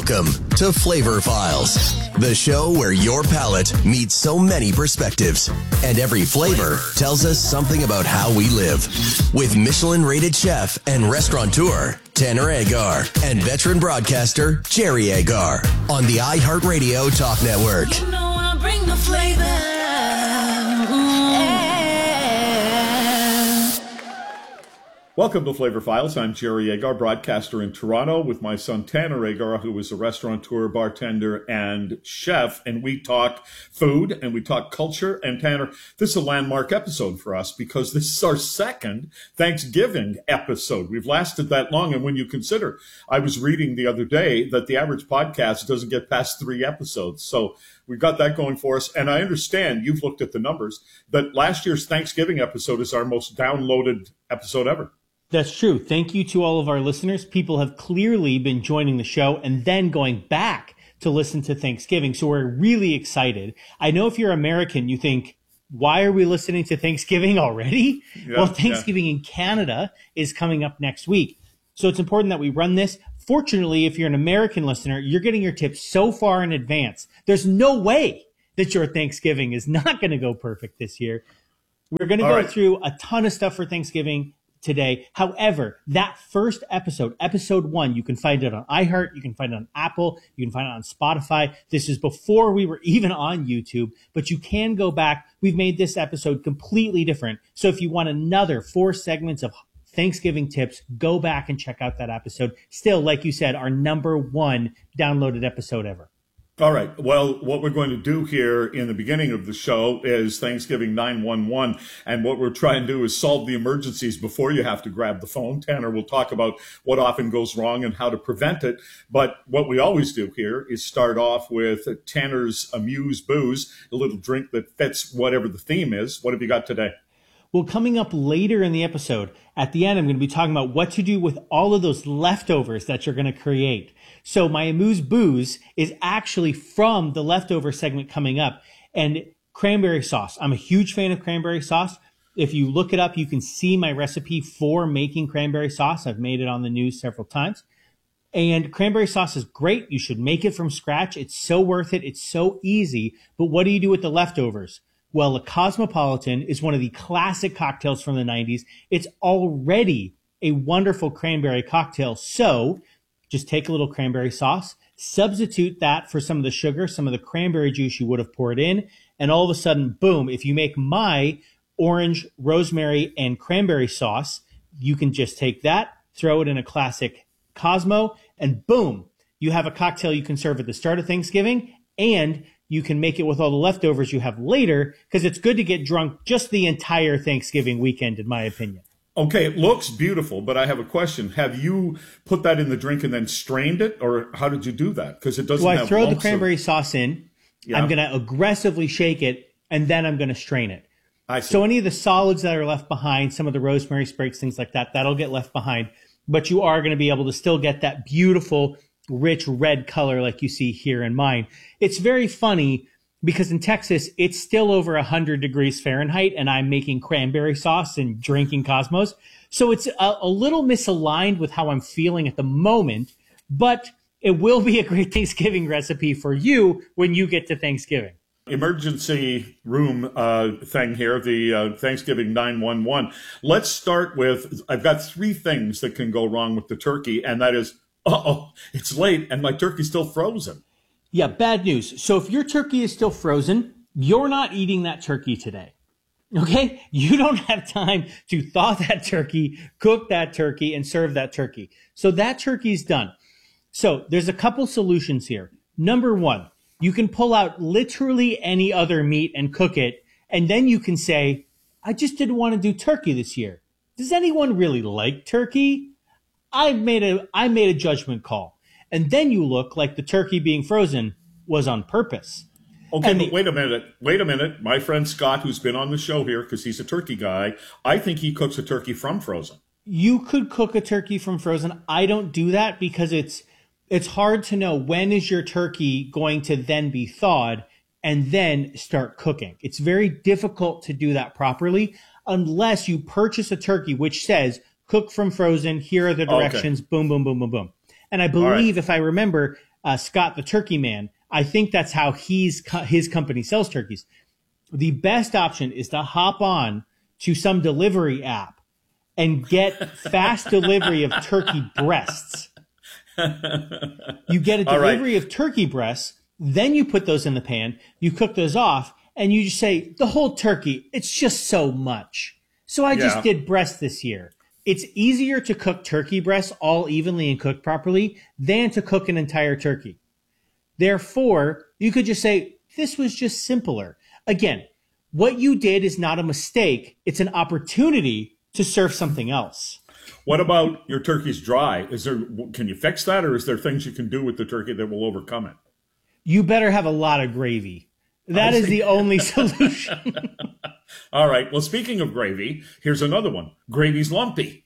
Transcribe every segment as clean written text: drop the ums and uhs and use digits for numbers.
Welcome to Flavor Files, the show where your palate meets so many perspectives, and every flavor tells us something about how we live. With Michelin-rated chef and restaurateur Tanner Agar and veteran broadcaster Jerry Agar on the iHeartRadio Talk Network. You know I bring the flavor. Welcome to Flavor Files. I'm Jerry Agar, broadcaster in Toronto, with my son Tanner Agar, who is a restaurateur, bartender, and chef. And we talk food and we talk culture. And Tanner, this is a landmark episode for us because this is our second Thanksgiving episode. We've lasted that long. And when you consider, I was reading the other day that the average podcast doesn't get past 3 episodes. So we've got that going for us. And I understand you've looked at the numbers that last year's Thanksgiving episode is our most downloaded episode ever. That's true. Thank you to all of our listeners. People have clearly been joining the show and then going back to listen to Thanksgiving. So we're really excited. I know if you're American, you think, why are we listening to Thanksgiving already? Well, Thanksgiving in Canada is coming up next week. So it's important that we run this. Fortunately, if you're an American listener, you're getting your tips so far in advance. There's no way that your Thanksgiving is not going to go perfect this year. We're going to go through a ton of stuff for Thanksgiving today. However, that first episode, episode 1, you can find it on iHeart, you can find it on Apple, you can find it on Spotify. This is before we were even on YouTube, but you can go back. We've made this episode completely different. So if you want another 4 segments of Thanksgiving tips, go back and check out that episode. Still, like you said, our number 1 downloaded episode ever. All right. Well, what we're going to do here in the beginning of the show is Thanksgiving 911. And what we're trying to do is solve the emergencies before you have to grab the phone. Tanner will talk about what often goes wrong and how to prevent it. But what we always do here is start off with Tanner's Amuse Booze, a little drink that fits whatever the theme is. What have you got today? Well, coming up later in the episode, at the end, I'm going to be talking about what to do with all of those leftovers that you're going to create. So my Amuse Booze is actually from the leftover segment coming up, and cranberry sauce. I'm a huge fan of cranberry sauce. If you look it up, you can see my recipe for making cranberry sauce. I've made it on the news several times. And cranberry sauce is great. You should make it from scratch. It's so worth it. It's so easy. But what do you do with the leftovers? Well, a Cosmopolitan is one of the classic cocktails from the 90s. It's already a wonderful cranberry cocktail. So just take a little cranberry sauce, substitute that for some of the sugar, some of the cranberry juice you would have poured in, and all of a sudden, boom, if you make my orange, rosemary, and cranberry sauce, you can just take that, throw it in a classic Cosmo, and boom, you have a cocktail you can serve at the start of Thanksgiving, and you can make it with all the leftovers you have later, because it's good to get drunk just the entire Thanksgiving weekend, in my opinion. Okay, it looks beautiful, but I have a question. Have you put that in the drink and then strained it, or how did you do that? Because it doesn't have I throw the cranberry sauce in. Yeah. I'm going to aggressively shake it, and then I'm going to strain it. I see. So any of the solids that are left behind, some of the rosemary sprigs, things like that, that'll get left behind. But you are going to be able to still get that beautiful, rich red color like you see here in mine. It's very funny because in Texas, it's still over 100 degrees Fahrenheit, and I'm making cranberry sauce and drinking Cosmos. So it's a little misaligned with how I'm feeling at the moment, but it will be a great Thanksgiving recipe for you when you get to Thanksgiving. Emergency room thing here, the Thanksgiving 911. Let's start with, I've got 3 things that can go wrong with the turkey, and that is, it's late and my turkey's still frozen. Yeah, bad news. So if your turkey is still frozen, you're not eating that turkey today. Okay? You don't have time to thaw that turkey, cook that turkey, and serve that turkey. So that turkey's done. So there's a couple solutions here. Number 1, you can pull out literally any other meat and cook it, and then you can say, I just didn't want to do turkey this year. Does anyone really like turkey? I made a judgment call. And then you look like the turkey being frozen was on purpose. Okay, but wait a minute. My friend Scott, who's been on the show here because he's a turkey guy, I think he cooks a turkey from frozen. You could cook a turkey from frozen. I don't do that because it's hard to know when is your turkey going to then be thawed and then start cooking. It's very difficult to do that properly unless you purchase a turkey which says cook from frozen. Here are the directions. Okay. Boom, boom, boom, boom, boom. And I believe, if I remember, Scott the Turkey Man. I think that's how his company sells turkeys. The best option is to hop on to some delivery app and get fast delivery of turkey breasts. You get a delivery of turkey breasts, then you put those in the pan, you cook those off, and you just say, the whole turkey, it's just so much. So I just did breast this year. It's easier to cook turkey breasts all evenly and cooked properly than to cook an entire turkey. Therefore, you could just say, this was just simpler. Again, what you did is not a mistake. It's an opportunity to serve something else. What about your turkey's dry? Can you fix that, or is there things you can do with the turkey that will overcome it? You better have a lot of gravy. That is the only solution. All right. Well, speaking of gravy, here's another one. Gravy's lumpy.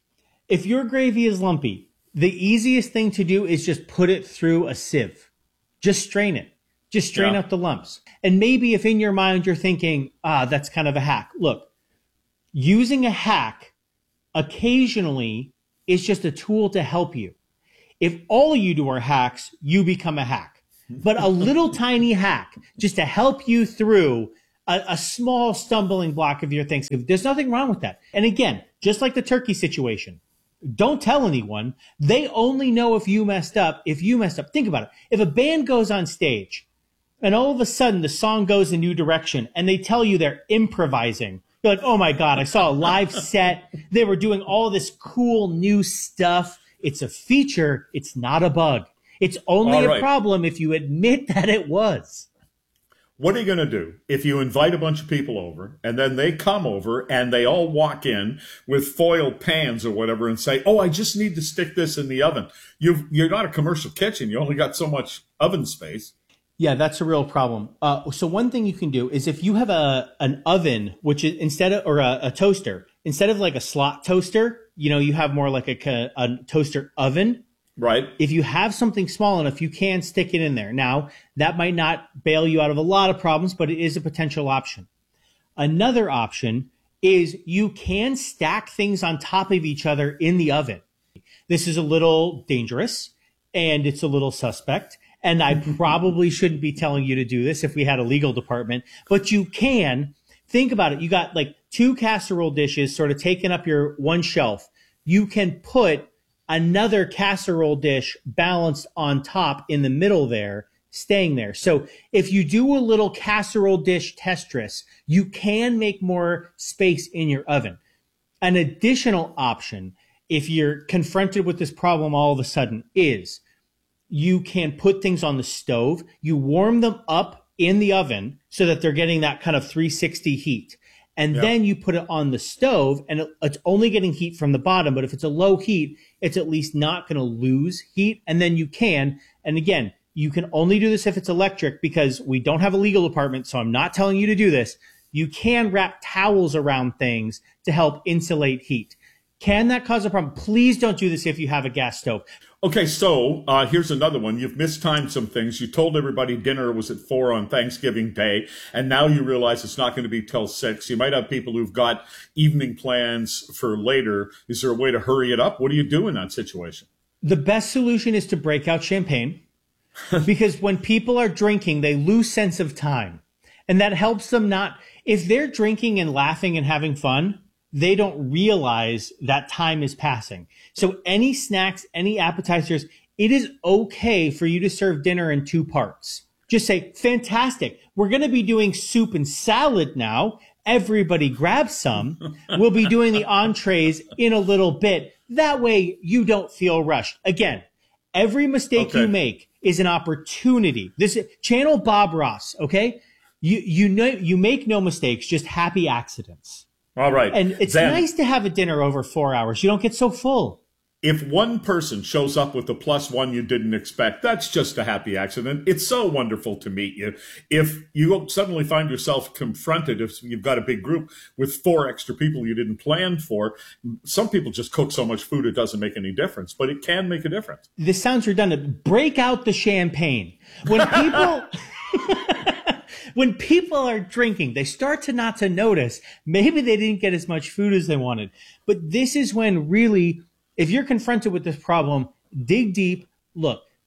If your gravy is lumpy, the easiest thing to do is just put it through a sieve. Just strain it. Just strain out the lumps. And maybe if in your mind you're thinking, that's kind of a hack. Look, using a hack occasionally is just a tool to help you. If all you do are hacks, you become a hack. But a little tiny hack just to help you through a small stumbling block of your Thanksgiving. There's nothing wrong with that. And again, just like the turkey situation, don't tell anyone. They only know if you messed up. Think about it. If a band goes on stage and all of a sudden the song goes a new direction and they tell you they're improvising, you're like, oh my God, I saw a live set. They were doing all this cool new stuff. It's a feature. It's not a bug. It's only a problem if you admit that it was. What are you going to do if you invite a bunch of people over and then they come over and they all walk in with foil pans or whatever and say, oh, I just need to stick this in the oven. You're not a commercial kitchen. You only got so much oven space. Yeah, that's a real problem. So one thing you can do is if you have an oven, which is a toaster, instead of like a slot toaster, you have more like a toaster oven. Right. If you have something small enough, you can stick it in there. Now, that might not bail you out of a lot of problems, but it is a potential option. Another option is you can stack things on top of each other in the oven. This is a little dangerous and it's a little suspect. And I probably shouldn't be telling you to do this if we had a legal department, but you can. Think about it. You got like 2 casserole dishes sort of taking up your one shelf. You can put another casserole dish balanced on top in the middle there, staying there. So if you do a little casserole dish Tetris, you can make more space in your oven. An additional option, if you're confronted with this problem all of a sudden, is you can put things on the stove. You warm them up in the oven so that they're getting that kind of 360 heat. And then you put it on the stove and it's only getting heat from the bottom. But if it's a low heat, it's at least not going to lose heat. And then you can, and again, you can only do this if it's electric because we don't have a legal department. So I'm not telling you to do this. You can wrap towels around things to help insulate heat. Can that cause a problem? Please don't do this if you have a gas stove. Okay, so here's another one. You've mistimed some things. You told everybody dinner was at 4 on Thanksgiving Day, and now you realize it's not going to be till 6. You might have people who've got evening plans for later. Is there a way to hurry it up? What do you do in that situation? The best solution is to break out champagne because when people are drinking, they lose sense of time. And that helps them not, if they're drinking and laughing and having fun, they don't realize that time is passing. So any snacks, any appetizers, it is okay for you to serve dinner in 2 parts. Just say, fantastic. We're going to be doing soup and salad now. Everybody grab some. We'll be doing the entrees in a little bit. That way you don't feel rushed. Again, every mistake you make is an opportunity. This channel Bob Ross, okay? You make no mistakes, just happy accidents. All right. And it's nice to have a dinner over 4 hours. You don't get so full. If one person shows up with a +1 you didn't expect, that's just a happy accident. It's so wonderful to meet you. If you suddenly find yourself confronted, if you've got a big group with 4 extra people you didn't plan for, some people just cook so much food it doesn't make any difference, but it can make a difference. This sounds redundant. Break out the champagne. When people... When people are drinking, they start to not to notice maybe they didn't get as much food as they wanted. But this is when really, if you're confronted with this problem, dig deep. Look,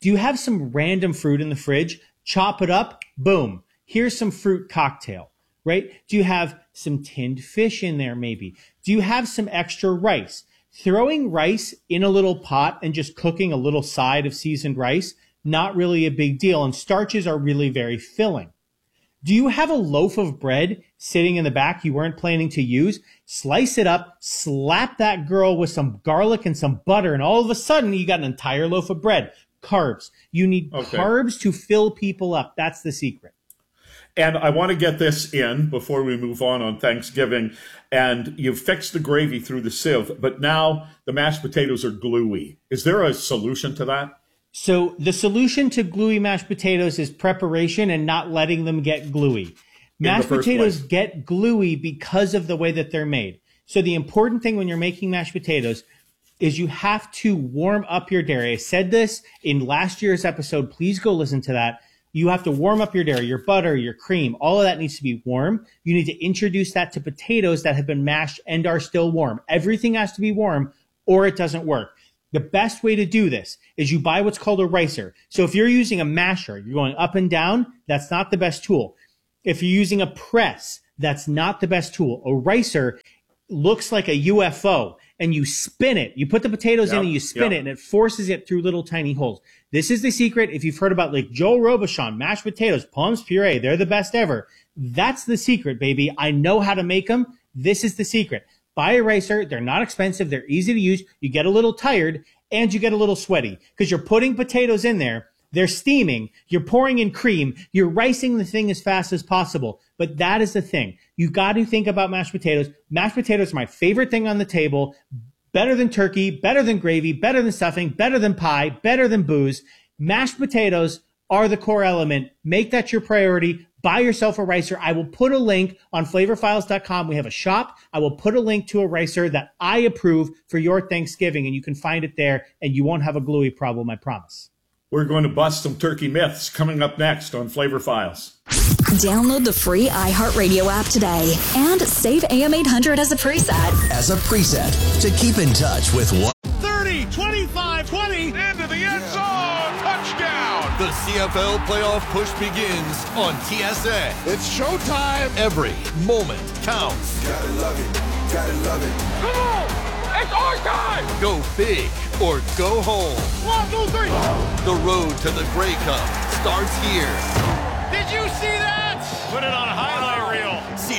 Do you have some random fruit in the fridge? Chop it up, boom. Here's some fruit cocktail, right? Do you have some tinned fish in there maybe? Do you have some extra rice? Throwing rice in a little pot and just cooking a little side of seasoned rice, not really a big deal. And starches are really very filling. Do you have a loaf of bread sitting in the back you weren't planning to use? Slice it up, slap that girl with some garlic and some butter, and all of a sudden you got an entire loaf of bread. Carbs. You need carbs to fill people up. That's the secret. And I want to get this in before we move on Thanksgiving. And you've fixed the gravy through the sieve, but now the mashed potatoes are gluey. Is there a solution to that? So the solution to gluey mashed potatoes is preparation and not letting them get gluey. Mashed potatoes get gluey because of the way that they're made. So the important thing when you're making mashed potatoes is you have to warm up your dairy. I said this in last year's episode. Please go listen to that. You have to warm up your dairy, your butter, your cream. All of that needs to be warm. You need to introduce that to potatoes that have been mashed and are still warm. Everything has to be warm or it doesn't work. The best way to do this is you buy what's called a ricer. So if you're using a masher, you're going up and down, that's not the best tool. If you're using a press, that's not the best tool. A ricer looks like a UFO and you spin it. You put the potatoes in and you spin it and it forces it through little tiny holes. This is the secret. If you've heard about like Joel Robuchon, mashed potatoes, Palms puree, they're the best ever. That's the secret, baby. I know how to make them. This is the secret. Buy a ricer. They're not expensive. They're easy to use. You get a little tired and you get a little sweaty because you're putting potatoes in there. They're steaming. You're pouring in cream. You're ricing the thing as fast as possible. But that is the thing. You've got to think about mashed potatoes. Mashed potatoes are my favorite thing on the table. Better than turkey, better than gravy, better than stuffing, better than pie, better than booze. Mashed potatoes are the core element. Make that your priority. Buy yourself a ricer. I will put a link on flavorfiles.com. We have a shop. I will put a link to a ricer that I approve for your Thanksgiving, and you can find it there, and you won't have a gluey problem, I promise. We're going to bust some turkey myths coming up next on Flavor Files. Download the free iHeartRadio app today and save AM 800 as a preset. As a preset to keep in touch with what 30, 25, 20. Into the end zone. Touchdown. The CFL playoff push begins on TSN. It's showtime. Every moment counts. Gotta love it. Gotta love it. Come on. It's our time. Go big or go home. 1, 2, 3. The road to the Grey Cup starts here. Did you see that? Put it on a highlight reel.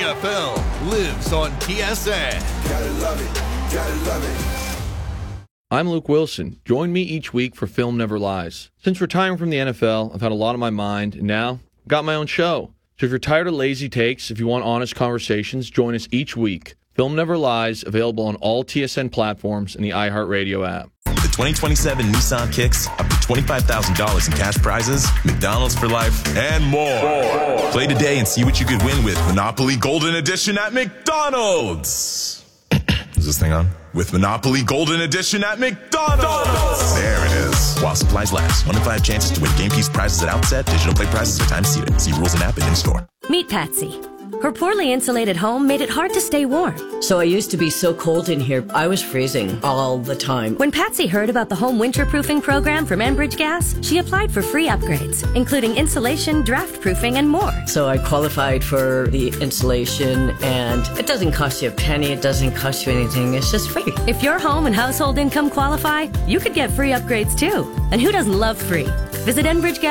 CFL lives on TSN. Gotta love it. Gotta love it. I'm Luke Wilson. Join me each week for Film Never Lies. Since retiring from the NFL, I've had a lot on my mind, and now I've got my own show. So if you're tired of lazy takes, if you want honest conversations, join us each week. Film Never Lies, available on all TSN platforms and the iHeartRadio app. The 2027 Nissan Kicks, up to $25,000 in cash prizes, McDonald's for life, and more. Play today and see what you could win with Monopoly Golden Edition at McDonald's. Is this thing on? With Monopoly Golden Edition at McDonald's. There it is. While supplies last. 1 in 5 chances to win game piece prizes at outset. Digital play prizes are time seated. See rules and app and in-store. Meet Patsy. Her poorly insulated home made it hard to stay warm. So I used to be so cold in here, I was freezing all the time. When Patsy heard about the home winterproofing program from Enbridge Gas, she applied for free upgrades, including insulation, draft proofing, and more. So I qualified for the insulation, and it doesn't cost you a penny, it doesn't cost you anything, it's just free. If your home and household income qualify, you could get free upgrades too. And who doesn't love free? Visit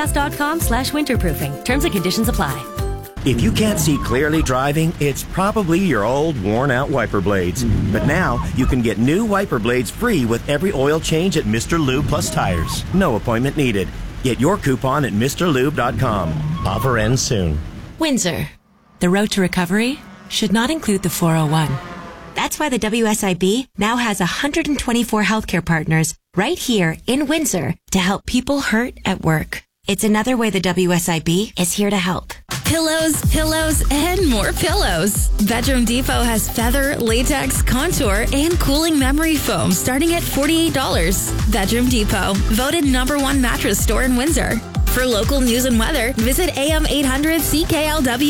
enbridgegas.com/winterproofing. Terms and conditions apply. If you can't see clearly driving, it's probably your old, worn-out wiper blades. But now, you can get new wiper blades free with every oil change at Mr. Lube Plus Tires. No appointment needed. Get your coupon at MrLube.com. Offer ends soon. Windsor. The road to recovery should not include the 401. That's why the WSIB now has 124 healthcare partners right here in Windsor to help people hurt at work. It's another way the WSIB is here to help. Pillows, and more pillows. Bedroom Depot has feather, latex, contour, and cooling memory foam starting at $48. Bedroom Depot, voted #1 mattress store in Windsor. For local news and weather, visit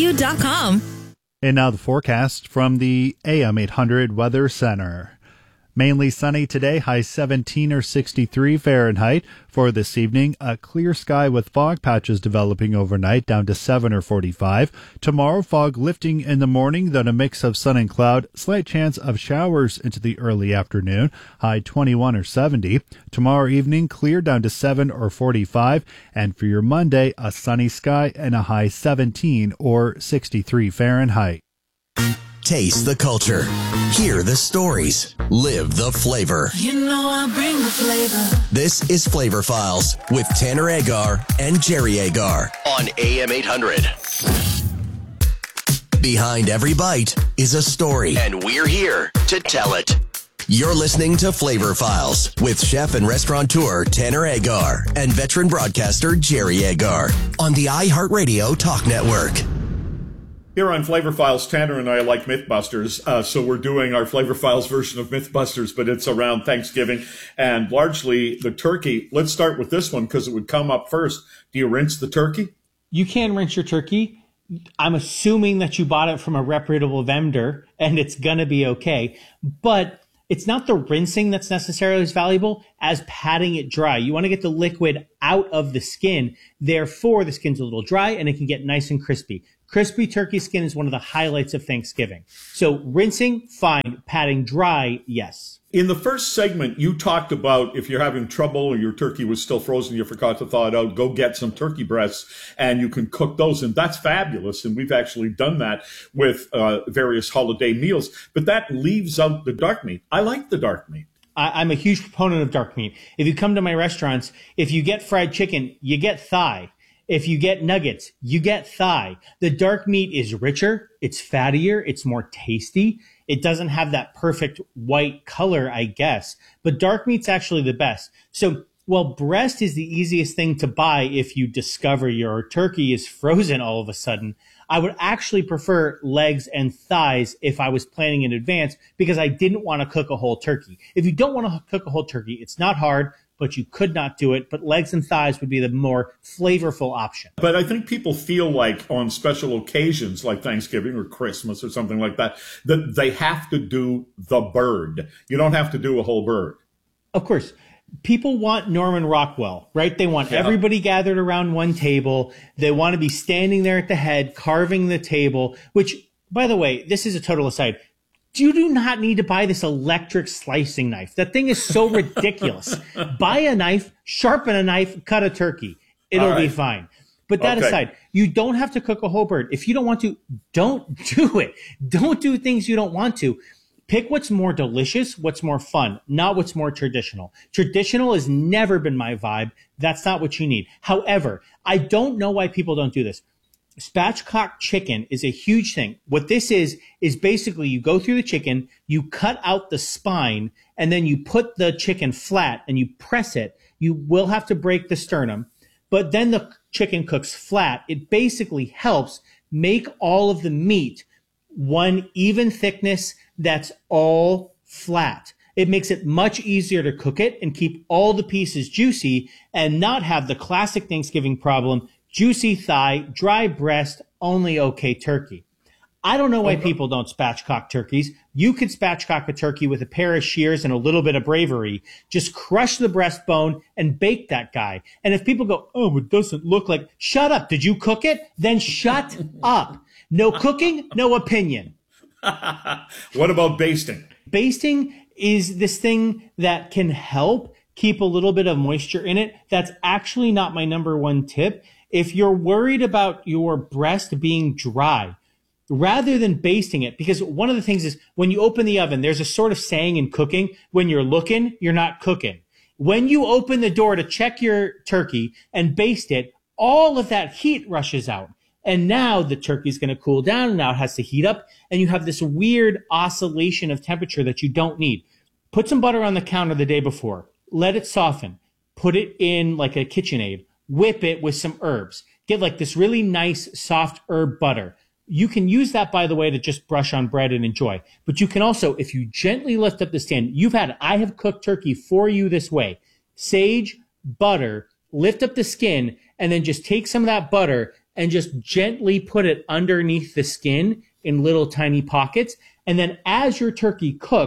am800cklw.com. And now the forecast from the AM 800 Weather Center. Mainly sunny today, high 17 or 63 Fahrenheit. For this evening, a clear sky with fog patches developing overnight, down to 7 or 45. Tomorrow, fog lifting in the morning, then a mix of sun and cloud. Slight chance of showers into the early afternoon, high 21 or 70. Tomorrow evening, clear, down to 7 or 45. And for your Monday, a sunny sky and a high 17 or 63 Fahrenheit. Taste the culture. Hear the stories. Live the flavor. You know I bring the flavor. This is Flavor Files with Tanner Agar and Jerry Agar on AM 800. Behind every bite is a story, and we're here to tell it. You're listening to Flavor Files with chef and restaurateur Tanner Agar and veteran broadcaster Jerry Agar on the iHeartRadio Talk Network. Here on Flavor Files, Tanner and I like Mythbusters, so we're doing our Flavor Files version of Mythbusters, but it's around Thanksgiving and largely the turkey. Let's start with this one because it would come up first. Do you rinse the turkey? You can rinse your turkey. I'm assuming that you bought it from a reputable vendor and it's going to be okay, but it's not the rinsing that's necessarily as valuable as patting it dry. You want to get the liquid out of the skin. Therefore, the skin's a little dry and it can get nice and crispy. Crispy turkey skin is one of the highlights of Thanksgiving. So rinsing, fine. Patting dry, yes. In the first segment, you talked about if you're having trouble or your turkey was still frozen, you forgot to thaw it out, go get some turkey breasts and you can cook those. And that's fabulous. And we've actually done that with various holiday meals. But that leaves out the dark meat. I like the dark meat. I'm a huge proponent of dark meat. If you come to my restaurants, if you get fried chicken, you get thigh. If you get nuggets, you get thigh. The dark meat is richer, it's fattier, it's more tasty. It doesn't have that perfect white color, I guess. But dark meat's actually the best. So while breast is the easiest thing to buy if you discover your turkey is frozen all of a sudden, I would actually prefer legs and thighs if I was planning in advance because I didn't want to cook a whole turkey. If you don't want to cook a whole turkey, it's not hard, but you could not do it. But legs and thighs would be the more flavorful option. But I think people feel like on special occasions like Thanksgiving or Christmas or something like that, that they have to do the bird. You don't have to do a whole bird. Of course. People want Norman Rockwell, right? They want everybody gathered around one table. They want to be standing there at the head, carving the table, which, by the way, this is a total aside. You do not need to buy this electric slicing knife. That thing is so ridiculous. Buy a knife, sharpen a knife, cut a turkey. It'll be fine. But that aside, you don't have to cook a whole bird. If you don't want to, don't do it. Don't do things you don't want to. Pick what's more delicious, what's more fun, not what's more traditional. Traditional has never been my vibe. That's not what you need. However, I don't know why people don't do this. Spatchcock chicken is a huge thing. What this is basically you go through the chicken, you cut out the spine, and then you put the chicken flat and you press it. You will have to break the sternum, but then the chicken cooks flat. It basically helps make all of the meat one even thickness that's all flat. It makes it much easier to cook it and keep all the pieces juicy and not have the classic Thanksgiving problem, juicy thigh, dry breast, only okay turkey. I don't know why people don't spatchcock turkeys. You could spatchcock a turkey with a pair of shears and a little bit of bravery. Just crush the breastbone and bake that guy. And if people go, oh, it doesn't look like, shut up. Did you cook it? Then shut up. No cooking, no opinion. What about basting? Basting is this thing that can help keep a little bit of moisture in it. That's actually not my number one tip. If you're worried about your breast being dry, rather than basting it, because one of the things is when you open the oven, there's a sort of saying in cooking, when you're looking, you're not cooking. When you open the door to check your turkey and baste it, all of that heat rushes out. And now the turkey's going to cool down and now it has to heat up and you have this weird oscillation of temperature that you don't need. Put some butter on the counter the day before. Let it soften. Put it in like a KitchenAid. Whip it with some herbs. Get like this really nice soft herb butter. You can use that, by the way, to just brush on bread and enjoy. But you can also, if you gently lift up the stand, I have cooked turkey for you this way. Sage, butter, lift up the skin, and then just take some of that butter and just gently put it underneath the skin in little tiny pockets. And then as your turkey cooks,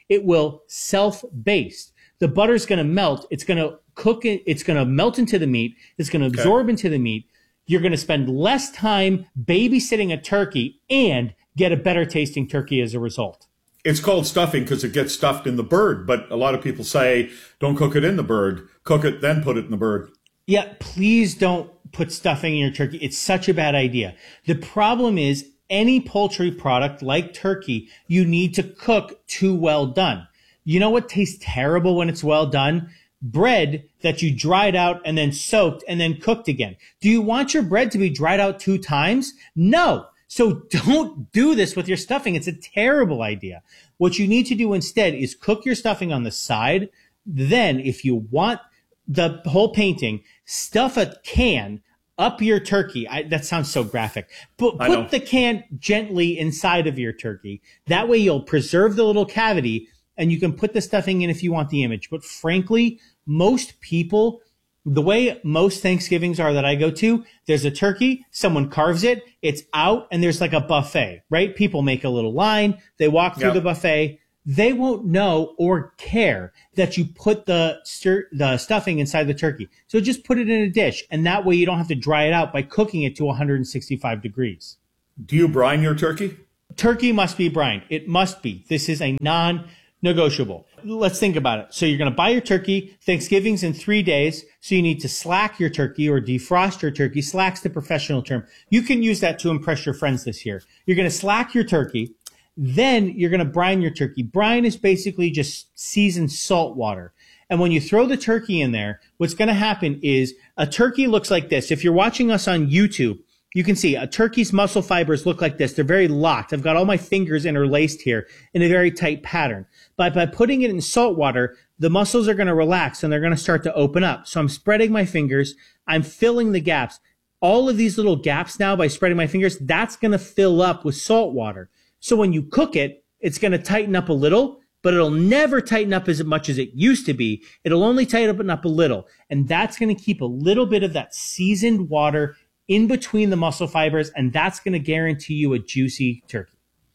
It will self-baste. The butter's going to melt. It's going to cook it. It's going to melt into the meat. It's going to absorb into the meat. You're going to spend less time babysitting a turkey and get a better tasting turkey as a result. It's called stuffing because it gets stuffed in the bird, but a lot of people say, don't cook it in the bird. Cook it, then put it in the bird. Yeah, please don't put stuffing in your turkey. It's such a bad idea. The problem is any poultry product like turkey, you need to cook to well done. You know what tastes terrible when it's well done? Bread that you dried out and then soaked and then cooked again. Do you want your bread to be dried out 2 times? No. So don't do this with your stuffing. It's a terrible idea. What you need to do instead is cook your stuffing on the side. Then if you want the whole painting, stuff a can up your turkey. That sounds so graphic. But put the can gently inside of your turkey. That way you'll preserve the little cavity and you can put the stuffing in if you want the image. But frankly, most people, the way most Thanksgivings are that I go to, there's a turkey, someone carves it, it's out, and there's like a buffet, right? People make a little line, they walk through the buffet. They won't know or care that you put the stuffing inside the turkey. So just put it in a dish, and that way you don't have to dry it out by cooking it to 165 degrees. Do you brine your turkey? Turkey must be brined. It must be. This is a non-negotiable. Let's think about it. So you're going to buy your turkey. Thanksgiving's in 3 days. So you need to slack your turkey or defrost your turkey. Slack's the professional term. You can use that to impress your friends this year. You're going to slack your turkey. Then you're going to brine your turkey. Brine is basically just seasoned salt water. And when you throw the turkey in there, what's going to happen is a turkey looks like this. If you're watching us on YouTube, you can see a turkey's muscle fibers look like this. They're very locked. I've got all my fingers interlaced here in a very tight pattern. But by putting it in salt water, the muscles are going to relax and they're going to start to open up. So I'm spreading my fingers. I'm filling the gaps. All of these little gaps now, by spreading my fingers, that's going to fill up with salt water. So when you cook it, it's going to tighten up a little, but it'll never tighten up as much as it used to be. It'll only tighten up a little. And that's going to keep a little bit of that seasoned water in between the muscle fibers, and that's going to guarantee you a juicy turkey.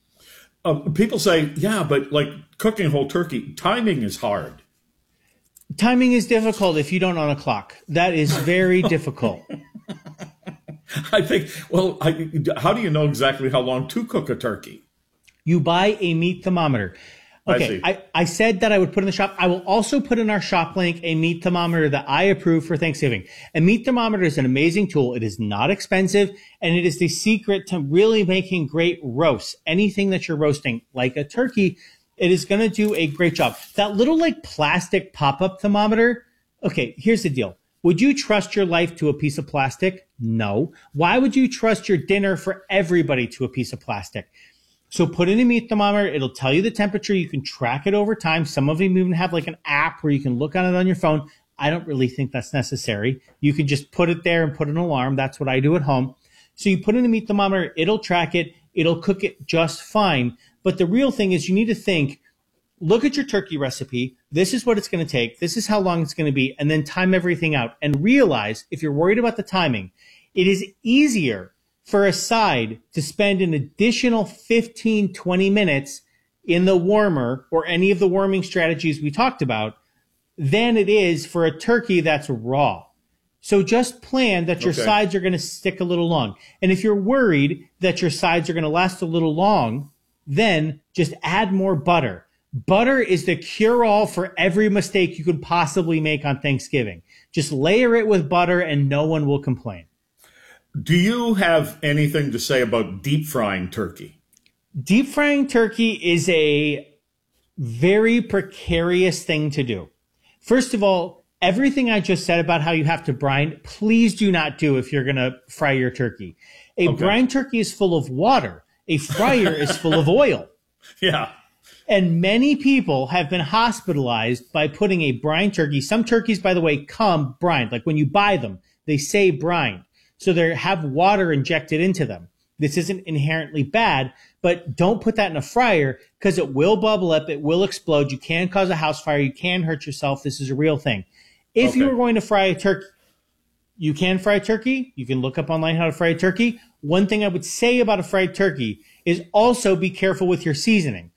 People say, yeah, but like cooking whole turkey, timing is hard. Timing is difficult if you don't own a clock. That is very difficult. I think, well, how do you know exactly how long to cook a turkey? You buy a meat thermometer. Okay, I said that I would put in the shop. I will also put in our shop link a meat thermometer that I approve for Thanksgiving. A meat thermometer is an amazing tool. It is not expensive, and it is the secret to really making great roasts. Anything that you're roasting, like a turkey, it is going to do a great job. That little like plastic pop-up thermometer, okay, here's the deal. Would you trust your life to a piece of plastic? No. Why would you trust your dinner for everybody to a piece of plastic? So put in a meat thermometer. It'll tell you the temperature. You can track it over time. Some of them even have like an app where you can look on it on your phone. I don't really think that's necessary. You can just put it there and put an alarm. That's what I do at home. So you put in a meat thermometer. It'll track it. It'll cook it just fine. But the real thing is you need to think, look at your turkey recipe. This is what it's going to take. This is how long it's going to be. And then time everything out. And realize, if you're worried about the timing, it is easier for a side to spend an additional 15, 20 minutes in the warmer or any of the warming strategies we talked about than it is for a turkey that's raw. So just plan that your sides are going to stick a little long. And if you're worried that your sides are going to last a little long, then just add more butter. Butter is the cure-all for every mistake you could possibly make on Thanksgiving. Just layer it with butter and no one will complain. Do you have anything to say about deep frying turkey? Deep frying turkey is a very precarious thing to do. First of all, everything I just said about how you have to brine, please do not do if you're going to fry your turkey. A brine turkey is full of water. A fryer is full of oil. Yeah. And many people have been hospitalized by putting a brine turkey. Some turkeys, by the way, come brined. Like when you buy them, they say brined. So they have water injected into them. This isn't inherently bad, but don't put that in a fryer because it will bubble up. It will explode. You can cause a house fire. You can hurt yourself. This is a real thing. If you are going to fry a turkey, you can fry a turkey. You can look up online how to fry a turkey. One thing I would say about a fried turkey is also be careful with your seasoning.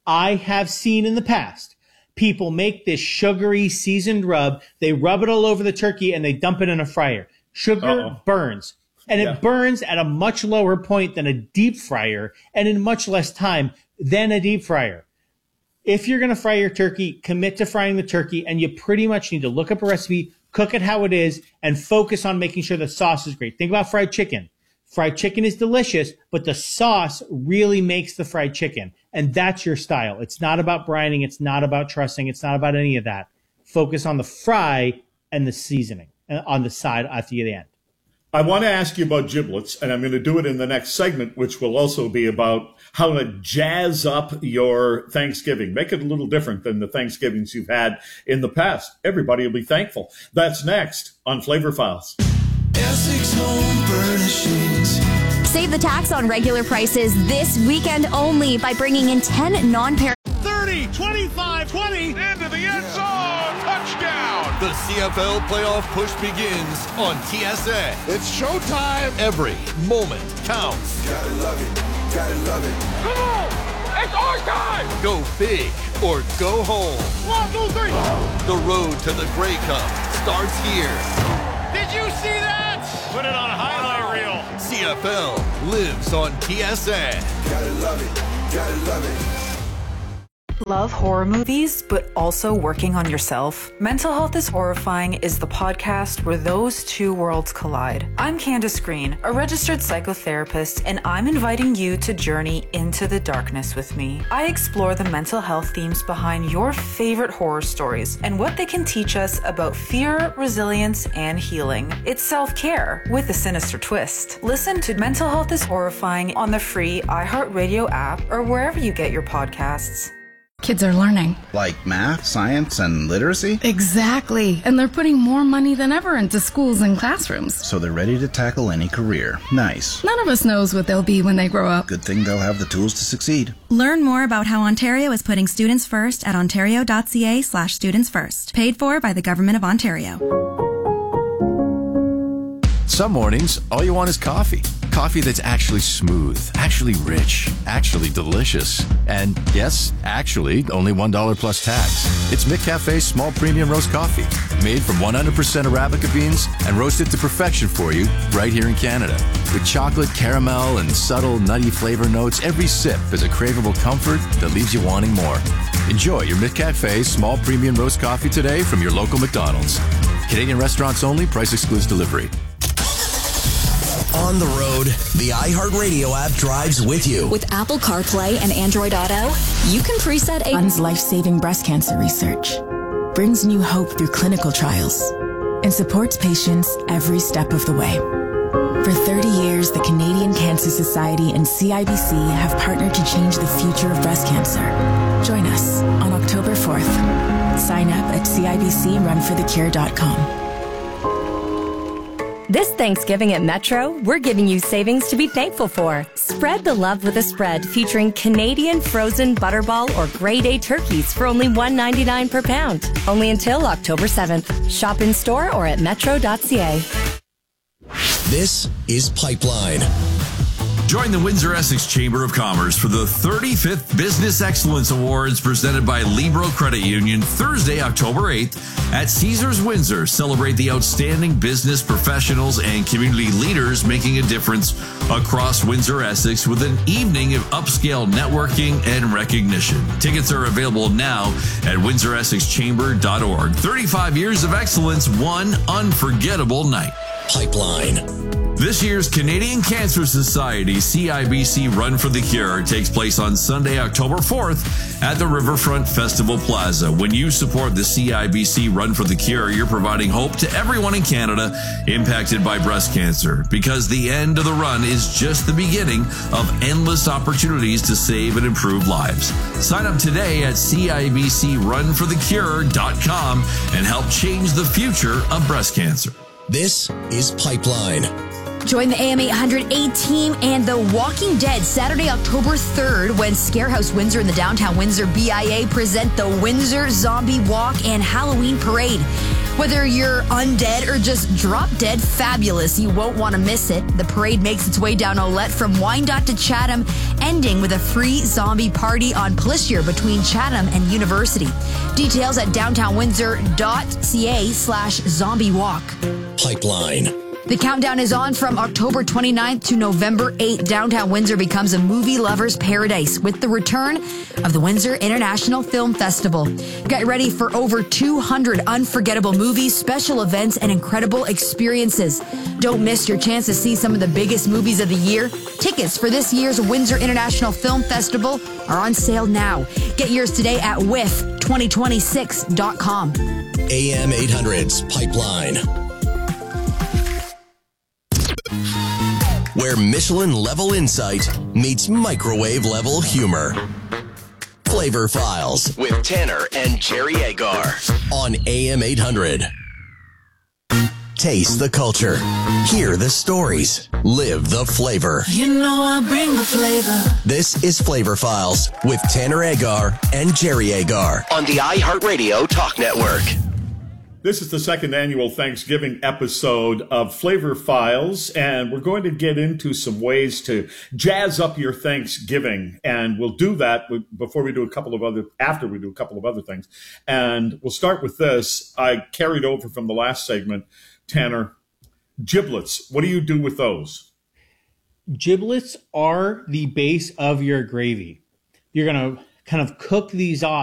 I have seen in the past people make this sugary seasoned rub. They rub it all over the turkey and they dump it in a fryer. Sugar burns. And it burns at a much lower point than a deep fryer and in much less time than a deep fryer. If you're going to fry your turkey, commit to frying the turkey, and you pretty much need to look up a recipe, cook it how it is, and focus on making sure the sauce is great. Think about fried chicken. Fried chicken is delicious, but the sauce really makes the fried chicken. And that's your style. It's not about brining. It's not about trussing. It's not about any of that. Focus on the fry and the seasoning on the side at the end. I want to ask you about giblets, and I'm going to do it in the next segment, which will also be about how to jazz up your Thanksgiving. Make it a little different than the Thanksgivings you've had in the past. Everybody will be thankful. That's next on Flavor Files. Essex Home Furnishings. Save the tax on regular prices this weekend only by bringing in 10 non-pair. 30, 25, 20. Into the end zone. Touchdown. The CFL playoff push begins on TSN. It's showtime. Every moment counts. Gotta love it. Gotta love it. Come on. It's our time. Go big or go home. 1, 2, 3. The road to the Grey Cup starts here. Did you see that? Put it on a highlight reel. CFL lives on TSN. Gotta love it. Gotta love it. Love horror movies, but also working on yourself? Mental Health is Horrifying is the podcast where those two worlds collide. I'm Candace Green, a registered psychotherapist, and I'm inviting you to journey into the darkness with me. I explore the mental health themes behind your favorite horror stories and what they can teach us about fear, resilience, and healing. It's self-care with a sinister twist. Listen to Mental Health is Horrifying on the free iHeartRadio app or wherever you get your podcasts. Kids are learning. Like math, science, and literacy? Exactly. And they're putting more money than ever into schools and classrooms. So they're ready to tackle any career. Nice. None of us knows what they'll be when they grow up. Good thing they'll have the tools to succeed. Learn more about how Ontario is putting students first at ontario.ca/students first. Paid for by the Government of Ontario. Some mornings, all you want is coffee. Coffee that's actually smooth, actually rich, actually delicious. And yes, actually, only $1 plus tax. It's McCafe's small premium roast coffee, made from 100% Arabica beans and roasted to perfection for you right here in Canada. With chocolate, caramel, and subtle nutty flavor notes, every sip is a craveable comfort that leaves you wanting more. Enjoy your McCafe small premium roast coffee today from your local McDonald's. Canadian restaurants only, price excludes delivery. On the road, the iHeartRadio app drives with you. With Apple CarPlay and Android Auto, you can preset Funds life-saving breast cancer research, brings new hope through clinical trials, and supports patients every step of the way. For 30 years, the Canadian Cancer Society and CIBC have partnered to change the future of breast cancer. Join us on October 4th. Sign up at CIBCRunforthecure.com. This Thanksgiving at Metro, we're giving you savings to be thankful for. Spread the love with a spread featuring Canadian frozen Butterball or Grade A turkeys for only $1.99 per pound. Only until October 7th. Shop in store or at metro.ca. This is Pipeline. Join the Windsor-Essex Chamber of Commerce for the 35th Business Excellence Awards presented by Libro Credit Union Thursday, October 8th at Caesars Windsor. Celebrate the outstanding business professionals and community leaders making a difference across Windsor-Essex with an evening of upscale networking and recognition. Tickets are available now at windsoressex.chamber.org. 35 years of excellence, one unforgettable night. Pipeline. This year's Canadian Cancer Society CIBC Run for the Cure takes place on Sunday, October 4th at the Riverfront Festival Plaza. When you support the CIBC Run for the Cure, you're providing hope to everyone in Canada impacted by breast cancer, because the end of the run is just the beginning of endless opportunities to save and improve lives. Sign up today at CIBCRunforthecure.com and help change the future of breast cancer. This is Pipeline. Join the AM 800 A-Team and The Walking Dead Saturday, October 3rd when Scarehouse Windsor and the Downtown Windsor BIA present the Windsor Zombie Walk and Halloween Parade. Whether you're undead or just drop dead fabulous, you won't want to miss it. The parade makes its way down Olette from Wyandotte to Chatham, ending with a free zombie party on Plessier between Chatham and University. Details at downtownwindsor.ca/zombie walk. Pipeline. The countdown is on from October 29th to November 8th. Downtown Windsor becomes a movie lover's paradise with the return of the Windsor International Film Festival. Get ready for over 200 unforgettable movies, special events, and incredible experiences. Don't miss your chance to see some of the biggest movies of the year. Tickets for this year's Windsor International Film Festival are on sale now. Get yours today at whiff2026.com. AM 800's Pipeline. Where Michelin-level insight meets microwave-level humor. Flavor Files with Tanner and Jerry Agar on AM 800. Taste the culture. Hear the stories. Live the flavor. You know I bring the flavor. This is Flavor Files with Tanner Agar and Jerry Agar on the iHeartRadio Talk Network. This is the second annual Thanksgiving episode of Flavor Files, and we're going to get into some ways to jazz up your Thanksgiving, and we'll do that after we do a couple of other things. And we'll start with this. I carried over from the last segment, Tanner, giblets. What do you do with those? Giblets are the base of your gravy. You're going to kind of cook these off.